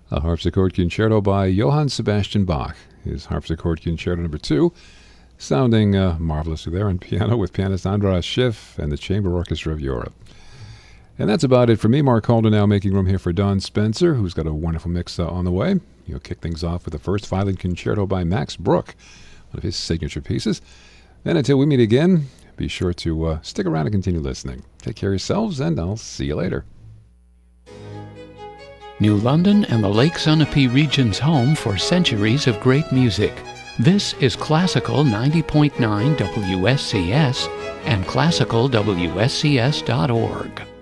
A harpsichord concerto by Johann Sebastian Bach. His harpsichord concerto number 2, sounding marvelously there on piano with pianist Andras Schiff and the Chamber Orchestra of Europe. And that's about it for me. Mark Calder now making room here for Don Spencer, who's got a wonderful mix on the way. He'll kick things off with the first violin concerto by Max Bruch, one of his signature pieces. Then until we meet again, be sure to stick around and continue listening. Take care of yourselves, and I'll see you later. New London and the Lake Sunapee region's home for centuries of great music. This is Classical 90.9 WSCS and classicalwscs.org.